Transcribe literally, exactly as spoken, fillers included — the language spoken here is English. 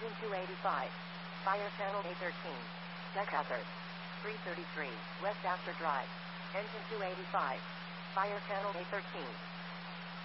Engine two eighty-five. Fire channel A thirteen. Check hazard. three thirty-three, West Astor Drive. Engine two eighty-five. Fire channel A thirteen.